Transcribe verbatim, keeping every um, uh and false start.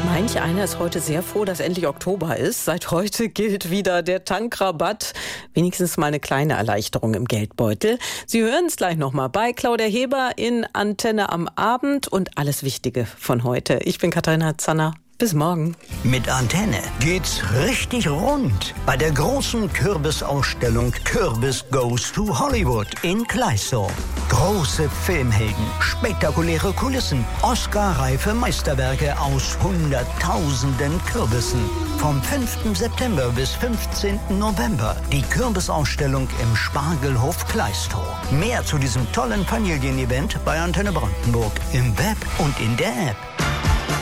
Manch einer ist heute sehr froh, dass endlich Oktober ist. Seit heute gilt wieder der Tankrabatt. Wenigstens mal eine kleine Erleichterung im Geldbeutel. Sie hören es gleich nochmal bei Claudia Heber in Antenne am Abend und alles Wichtige von heute. Ich bin Katharina Zanner. Bis morgen. Mit Antenne geht's richtig rund bei der großen Kürbisausstellung Kürbis Goes to Hollywood in Kleißau. Große Filmhelden, spektakuläre Kulissen, Oscar-reife Meisterwerke aus Hunderttausenden Kürbissen. Vom fünften September bis fünfzehnten November die Kürbisausstellung im Spargelhof Kleißau. Mehr zu diesem tollen Familienevent bei Antenne Brandenburg im Web und in der App.